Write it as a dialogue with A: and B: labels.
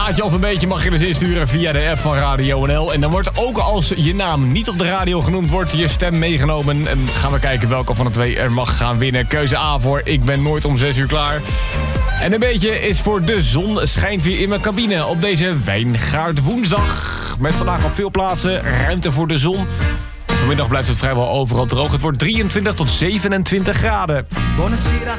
A: plaatje of een beetje mag je dus insturen via de app van Radio NL. En dan wordt ook als je naam niet op de radio genoemd wordt, je stem meegenomen. En gaan we kijken welke van de twee er mag gaan winnen. Keuze A voor Ik ben nooit om 6 uur klaar. En een beetje is voor De zon schijnt weer in mijn cabine op deze Wijngaard woensdag. Met vandaag op veel plaatsen ruimte voor de zon. Vanmiddag blijft het vrijwel overal droog. Het wordt 23 tot 27 graden.
B: Buonasera